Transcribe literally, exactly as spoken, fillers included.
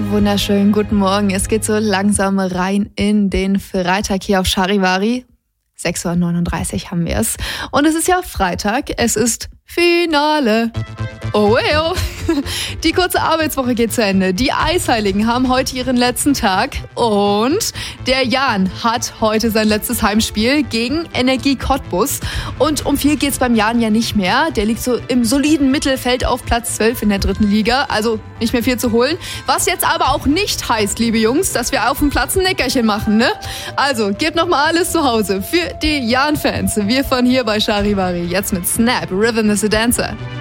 Wunderschönen guten Morgen. Es geht so langsam rein in den Freitag hier auf Charivari. sechs Uhr neununddreißig haben wir es. Und es ist ja Freitag. Es ist Finale. Oh, hey, oh. Die kurze Arbeitswoche geht zu Ende. Die Eisheiligen haben heute ihren letzten Tag. Und der Jan hat heute sein letztes Heimspiel gegen Energie Cottbus. Und um viel geht's beim Jan ja nicht mehr. Der liegt so im soliden Mittelfeld auf Platz zwölf in der dritten Liga. Also nicht mehr viel zu holen. Was jetzt aber auch nicht heißt, liebe Jungs, dass wir auf dem Platz ein Nickerchen machen, ne? Also, gebt nochmal alles zu Hause für die Jan-Fans. Wir von hier bei Charivari. Jetzt mit Snap, Rhythm is a Dancer.